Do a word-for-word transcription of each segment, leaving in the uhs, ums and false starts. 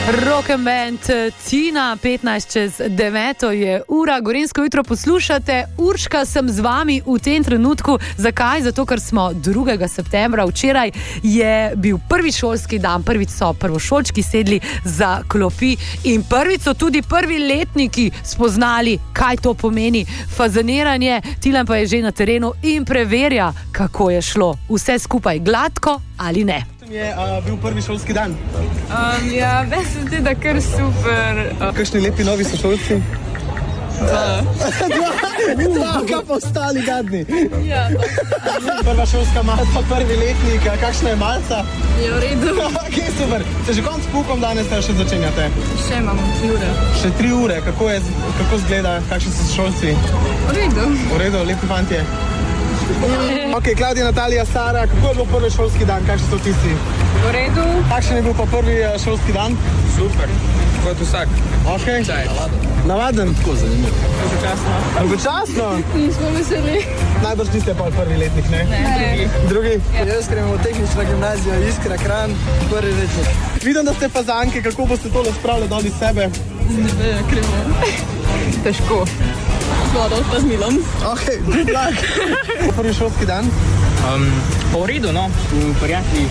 Rock and Band Tina, petnajst čez deveto je ura, Gorenjsko jutro poslušate. Urška sem z vami v tem trenutku. Zakaj? Zato, ker smo drugega septembra, včeraj je bil prvi šolski dan, prvič so prvošolčki sedli za klopi in prvič so tudi prvi letniki spoznali, kaj to pomeni fazaniranje. Tilan pa je že na terenu in preverja, kako je šlo. Vse skupaj gladko ali ne? Je uh, bil prvi šolski dan? Um, ja, meni se zdi, da kar super. Uh. Kakšni lepi novi sošolci? Dva. Dva, dva, kaj pa ostali gadni? Ja. Prva šolska malca, prvi letnik, kakšna je malca? Je v redu. Ok, super. Se že konc poukom danes še začenjate? Še imamo tri ure. Še tri ure, kako, je, kako zgleda, kakšni so sošolci? V redu. V redu, lepi fantje. Ok, Klaudija, Natalija, Sara, kako je bil prvi šolski dan, kakšni so tisti? V redu. Kakšen je bil pa prvi šolski dan? Super, kot vsak. Ok. Čaj. Navaden? Tako zanimivo. Dolgočasno. Dolgočasno? Nismo veseli. Najbrž niste pa prvi letnik, ne? Ne. Drugi? Drugi? Ja. Jaz gremo v tehnično gimnazijo Iskra Kranj, prvi letnik. Vidim, da ste fazanke, kako boste tole spravili dol iz sebe? Ne, kremo. Težko. Z vodo pa z milom. Ok, good luck. Prvi šolski dan? Um, po redu, no. Prijatelji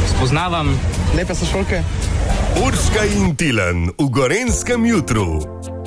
spoznavam. Lepe so šolke? Urška in Tilan v Gorenjskem jutru.